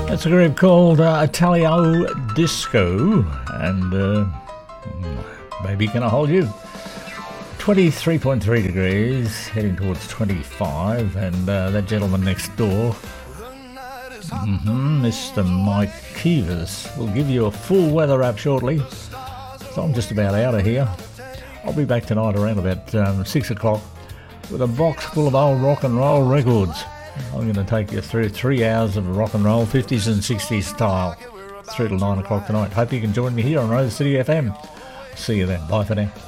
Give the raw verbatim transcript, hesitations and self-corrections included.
It's a group called uh, Italio Disco, and uh, Baby Can I Hold You? twenty-three point three degrees, heading towards twenty-five, and uh, that gentleman next door, mm-hmm, Mister Mike Kivas, will give you a full weather wrap shortly. So I'm just about out of here. I'll be back tonight around about um, six o'clock with a box full of old rock and roll records. I'm going to take you through three hours of rock and roll, fifties and sixties style, through till nine o'clock tonight. Hope you can join me here on Rose City F M. See you then. Bye for now.